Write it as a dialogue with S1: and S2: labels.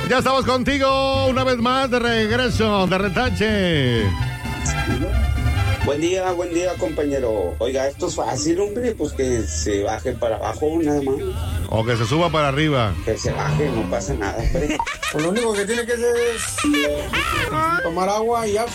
S1: Ya estamos contigo una vez más de regreso, de retache.
S2: Buen día, compañero. Oiga, esto es fácil, hombre, pues que se baje para abajo nada más.
S1: O que se suba para arriba.
S2: Que se baje, no pasa nada, hombre.
S3: Pues lo único que tiene que hacer es tomar agua y ya.